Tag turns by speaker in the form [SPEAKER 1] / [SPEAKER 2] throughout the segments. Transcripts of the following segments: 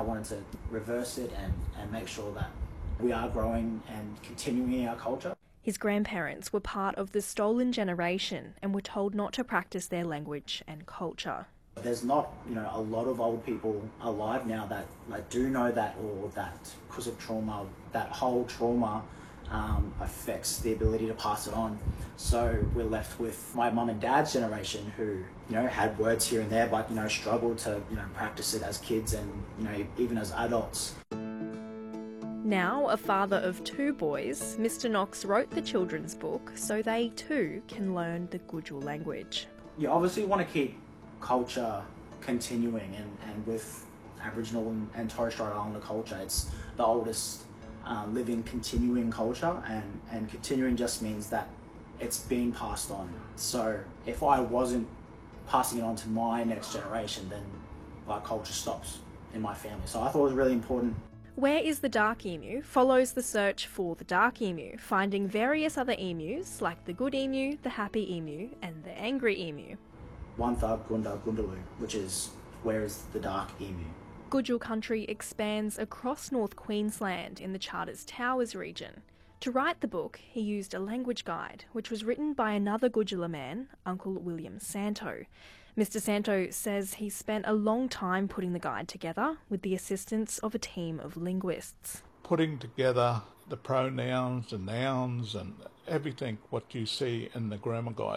[SPEAKER 1] wanted to reverse it and make sure that we are growing and continuing our culture.
[SPEAKER 2] His grandparents were part of the stolen generation and were told not to practice their language and culture.
[SPEAKER 1] There's not, a lot of old people alive now that do know that, or that because of trauma, that whole trauma affects the ability to pass it on. So we're left with my mum and dad's generation who, had words here and there, but, struggled to, practice it as kids and, even as adults.
[SPEAKER 2] Now a father of 2 boys, Mr Knox wrote the children's book so they too can learn the Gudjul language.
[SPEAKER 1] You obviously want to keep culture continuing, and with Aboriginal and Torres Strait Islander culture, it's the oldest living continuing culture, and continuing just means that it's being passed on. So if I wasn't passing it on to my next generation, then our culture stops in my family. So I thought it was really important.
[SPEAKER 2] Where is the Dark Emu follows the search for the Dark Emu, finding various other emus like the Good Emu, the Happy Emu and the Angry Emu.
[SPEAKER 1] Wantha Gunda Gundaloo, which is where is the Dark Emu.
[SPEAKER 2] Gudjul country expands across North Queensland in the Charters Towers region. To write the book, he used a language guide, which was written by another Gudjula man, Uncle William Santo. Mr Santo says he spent a long time putting the guide together with the assistance of a team of linguists.
[SPEAKER 3] Putting together the pronouns and nouns and everything what you see in the grammar guide.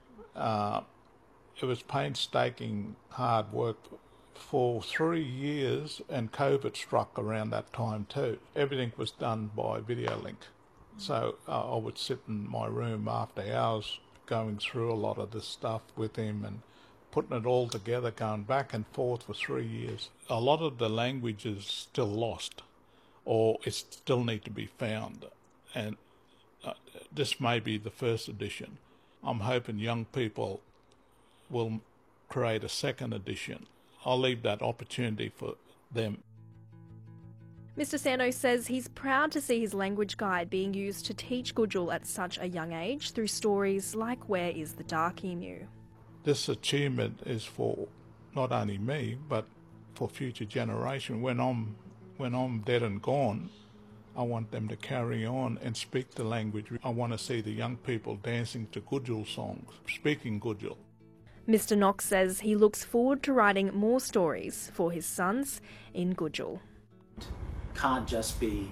[SPEAKER 3] It was painstaking hard work for 3 years, and COVID struck around that time too. Everything was done by video link. So I would sit in my room after hours going through a lot of this stuff with him and putting it all together, going back and forth for 3 years. A lot of the language is still lost, or it still need to be found. And this may be the first edition. I'm hoping young people will create a second edition. I'll leave that opportunity for them.
[SPEAKER 2] Mr Santo says he's proud to see his language guide being used to teach Gudjul at such a young age through stories like Where is the Dark Emu?
[SPEAKER 3] This achievement is for not only me, but for future generation. When I'm dead and gone, I want them to carry on and speak the language. I want to see the young people dancing to Gudjul songs, speaking Gudjul.
[SPEAKER 2] Mr Knox says he looks forward to writing more stories for his sons in Gudjul.
[SPEAKER 1] Can't just be,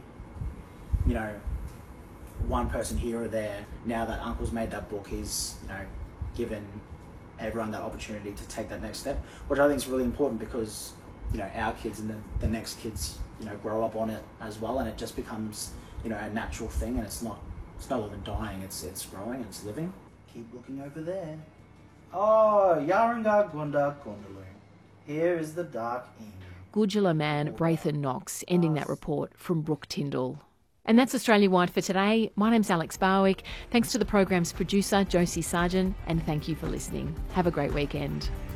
[SPEAKER 1] one person here or there. Now that Uncle's made that book, he's, given everyone that opportunity to take that next step, which I think is really important because, our kids and the next kids, grow up on it as well, and it just becomes, a natural thing, and it's no longer dying, it's growing, it's living. Keep looking over there. Oh, Yaranga Gunda Gundaloo. Here is the Dark Emu.
[SPEAKER 4] Gudjula man Braithen Knox ending that report from Brooke Tyndall. And that's Australia Wide for today. My name's Alex Barwick. Thanks to the program's producer, Josie Sargent, and thank you for listening. Have a great weekend.